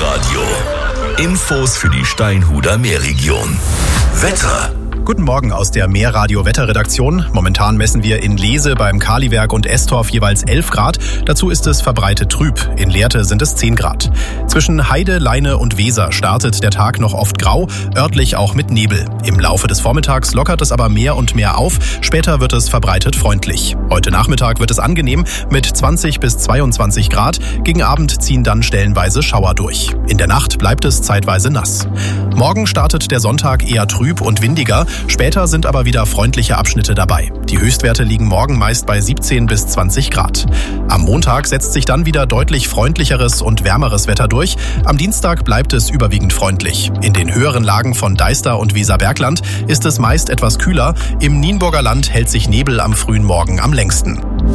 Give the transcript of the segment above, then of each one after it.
Meerradio. Infos für die Steinhuder Meerregion. Wetter. Guten Morgen aus der Meerradio-Wetterredaktion. Momentan messen wir in Lehse beim Kaliwerk und Estorf jeweils 11 Grad. Dazu ist es verbreitet trüb. In Lehrte sind es 10 Grad. Zwischen Heide, Leine und Weser startet der Tag noch oft grau, örtlich auch mit Nebel. Im Laufe des Vormittags lockert es aber mehr und mehr auf. Später wird es verbreitet freundlich. Heute Nachmittag wird es angenehm mit 20 bis 22 Grad. Gegen Abend ziehen dann stellenweise Schauer durch. In der Nacht bleibt es zeitweise nass. Morgen startet der Sonntag eher trüb und windiger. Später sind aber wieder freundliche Abschnitte dabei. Die Höchstwerte liegen morgen meist bei 17 bis 20 Grad. Am Montag setzt sich dann wieder deutlich freundlicheres und wärmeres Wetter durch. Am Dienstag bleibt es überwiegend freundlich. In den höheren Lagen von Deister und Weserbergland ist es meist etwas kühler. Im Nienburger Land hält sich Nebel am frühen Morgen am längsten.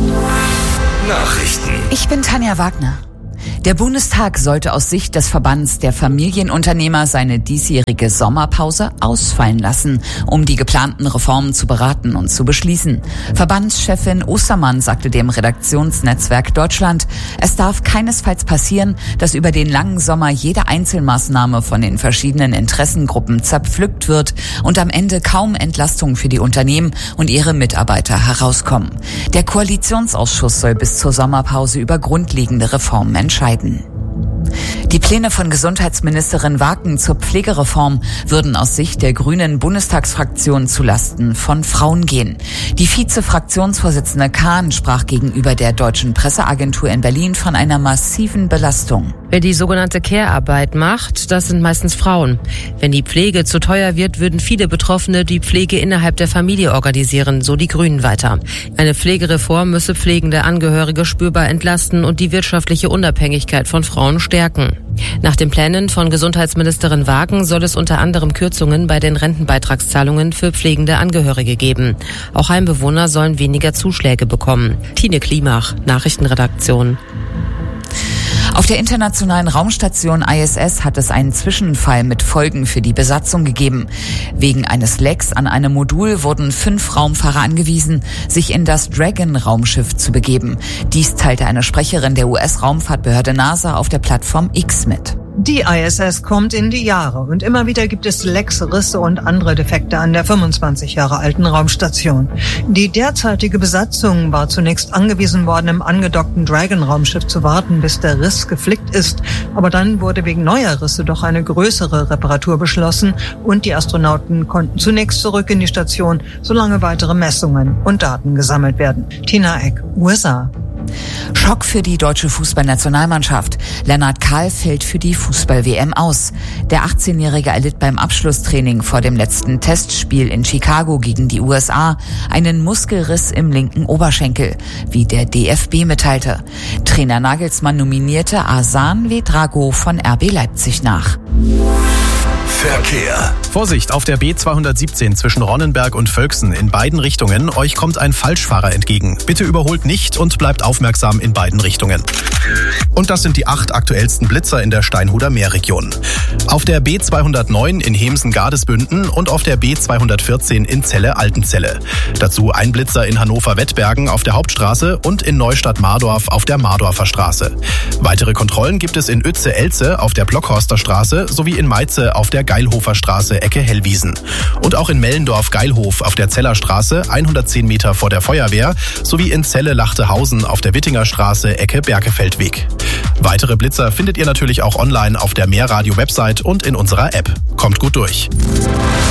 Nachrichten. Ich bin Tanja Wagner. Der Bundestag sollte aus Sicht des Verbands der Familienunternehmer seine diesjährige Sommerpause ausfallen lassen, um die geplanten Reformen zu beraten und zu beschließen. Verbandschefin Ostermann sagte dem Redaktionsnetzwerk Deutschland, es darf keinesfalls passieren, dass über den langen Sommer jede Einzelmaßnahme von den verschiedenen Interessengruppen zerpflückt wird und am Ende kaum Entlastung für die Unternehmen und ihre Mitarbeiter herauskommen. Der Koalitionsausschuss soll bis zur Sommerpause über grundlegende Reformen entscheiden. Die Pläne von Gesundheitsministerin Waken zur Pflegereform würden aus Sicht der Grünen Bundestagsfraktion zulasten von Frauen gehen. Die Vize-Fraktionsvorsitzende Kahn sprach gegenüber der Deutschen Presseagentur in Berlin von einer massiven Belastung. Wer die sogenannte Care-Arbeit macht, das sind meistens Frauen. Wenn die Pflege zu teuer wird, würden viele Betroffene die Pflege innerhalb der Familie organisieren, so die Grünen weiter. Eine Pflegereform müsse pflegende Angehörige spürbar entlasten und die wirtschaftliche Unabhängigkeit von Frauen stärken. Nach den Plänen von Gesundheitsministerin Waken soll es unter anderem Kürzungen bei den Rentenbeitragszahlungen für pflegende Angehörige geben. Auch Heimbewohner sollen weniger Zuschläge bekommen. Tine Klimach, Nachrichtenredaktion. Auf der internationalen Raumstation ISS hat es einen Zwischenfall mit Folgen für die Besatzung gegeben. Wegen eines Lecks an einem Modul wurden 5 Raumfahrer angewiesen, sich in das Dragon-Raumschiff zu begeben. Dies teilte eine Sprecherin der US-Raumfahrtbehörde NASA auf der Plattform X mit. Die ISS kommt in die Jahre und immer wieder gibt es Lecks, Risse und andere Defekte an der 25 Jahre alten Raumstation. Die derzeitige Besatzung war zunächst angewiesen worden, im angedockten Dragon-Raumschiff zu warten, bis der Riss geflickt ist. Aber dann wurde wegen neuer Risse doch eine größere Reparatur beschlossen und die Astronauten konnten zunächst zurück in die Station, solange weitere Messungen und Daten gesammelt werden. Tina Eck, USA. Schock für die deutsche Fußballnationalmannschaft. Lennart Kahl fällt für die Fußball-WM aus. Der 18-Jährige erlitt beim Abschlusstraining vor dem letzten Testspiel in Chicago gegen die USA einen Muskelriss im linken Oberschenkel, wie der DFB mitteilte. Trainer Nagelsmann nominierte Asan Vedrago von RB Leipzig nach. Verkehr. Vorsicht auf der B217 zwischen Ronnenberg und Völksen in beiden Richtungen. Euch kommt ein Falschfahrer entgegen. Bitte überholt nicht und bleibt aufmerksam in beiden Richtungen. Und das sind die 8 aktuellsten Blitzer in der Steinhuder Meerregion. Auf der B209 in Hemsen-Gardesbünden und auf der B214 in Celle-Altenzelle. Dazu ein Blitzer in Hannover-Wettbergen auf der Hauptstraße und in Neustadt-Mardorf auf der Mardorfer Straße. Weitere Kontrollen gibt es in Uetze-Elze auf der Blockhorster Straße sowie in Meize auf der Geilhofer Straße Ecke Hellwiesen. Und auch in Mellendorf-Geilhof auf der Zellerstraße 110 Meter vor der Feuerwehr sowie in Celle-Lachtehausen auf der Wittinger Straße Ecke Berkefeldweg. Weitere Blitzer findet ihr natürlich auch online auf der Meerradio-Website und in unserer App. Kommt gut durch.